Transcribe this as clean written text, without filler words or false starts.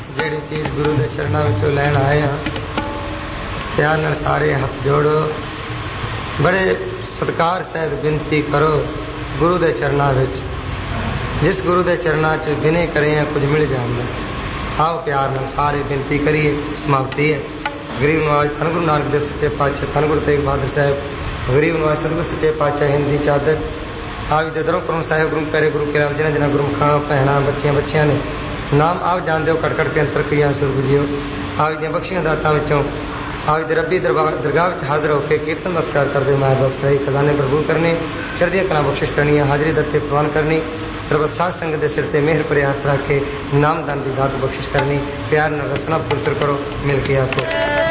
ਜਿਹੜੀ ਚੀਜ਼ ਗੁਰੂ ਦੇ ਚਰਨਾਂ ਵਿੱਚੋਂ ਲੈਣ ਆਏ ਹਾਂ, ਪਿਆਰ ਨਾਲ ਸਾਰੇ ਹੱਥ ਜੋੜੋ, ਬੜੇ ਸਤਿਕਾਰ ਸਹਿਤ ਬੇਨਤੀ ਕਰੋ ਗੁਰੂ ਦੇ ਚਰਨਾਂ ਵਿੱਚ। ਜਿਸ ਗੁਰੂ ਦੇ ਚਰਨਾਂ 'ਚ ਬਿਨੇ ਕਰੇ ਆ ਕੁਝ ਮਿਲ ਜਾਂਦਾ। ਆਓ ਪਿਆਰ ਨਾਲ ਸਾਰੇ ਬੇਨਤੀ ਕਰੀਏ। ਸਮਾਪਤੀ ਹੈ। ਗਰੀਬ ਨਵਾਜ ਧੰਨ ਗੁਰੂ ਨਾਨਕ ਦੇਵ ਸੱਚੇ ਪਾਤਸ਼ਾਹ, ਧੰਨ ਗੁਰੂ ਤੇਗ ਬਹਾਦਰ ਸਾਹਿਬ, ਗਰੀਬ ਨਵਾਜ ਸਤਿਗੁਰੂ ਸੱਚੇ ਪਾਤਸ਼ਾਹ ਹਿੰਦੀ ਚਾਦਰ ਆਪ ਦੇ ਦਰੋਂ ਕਰਮ ਸਾਹਿਬ ਗੁਰੂ ਪਿਆਰੇ ਗੁਰੂ ਕੇ ਜਿਨ੍ਹਾਂ ਜਿਨ੍ਹਾਂ ਗੁਰਮੁਖਾਂ ਭੈਣਾਂ ਬੱਚਿਆਂ ਨੇ ਨਾਮ ਆਪ ਜਾਣਦੇ ਹੋ ਕੱਟ ਕੱਟ ਕੇ ਅੰਤਰ ਕਈਆਂ ਸੁਰਗ ਜੀਓ। ਆਪ ਦੀਆਂ ਬਖਸ਼ੀਆਂ ਦਾਤਾਂ ਵਿੱਚੋਂ ਆਪ ਦੇ ਰੱਬੀ ਦਰਗਾਹ ਵਿੱਚ ਹਾਜ਼ਰ ਹੋ ਕੇ ਕੀਰਤਨ ਦਾ ਸਤਿਕਾਰ ਕਰਦੇ ਮੈਂ ਦੱਸ ਰਹੀ ਖਜ਼ਾਨੇ ਪ੍ਰਭੂ ਕਰਨੇ, ਚੜ੍ਹਦੀਆਂ ਕਲਾਂ ਬਖਸ਼ਿਸ਼ ਕਰਨੀ, ਹਾਜ਼ਰੀ ਦੱਤੇ ਪ੍ਰਵਾਨ ਕਰਨੀ, ਸਰਬਤ ਸਾਧ ਸੰਗਤ ਦੇ ਸਿਰ ਤੇ ਮਿਹਰ ਭਰੇ ਹੱਥ ਰੱਖ ਕੇ ਨਾਮਦਾਨ ਦੀ ਦਾਤ ਬਖਸ਼ਿਸ਼ ਕਰਨੀ। ਪਿਆਰ ਨਾਲ ਰਸਨਾ ਪਵਿੱਤਰ ਕਰੋ, ਮਿਲ ਕੇ ਆਖੋ